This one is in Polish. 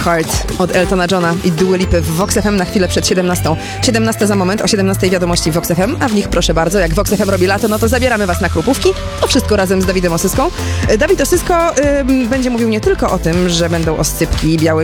Heart od Eltona Johna i Dua Lipy w Vox FM na chwilę przed 17. 17 za moment, o 17 wiadomości w Vox FM, a w nich proszę bardzo, jak Vox FM robi lato, no to zabieramy was na krupówki. To wszystko razem z Dawidem Osyską. Dawid Osysko będzie mówił nie tylko o tym, że będą oscypki, białe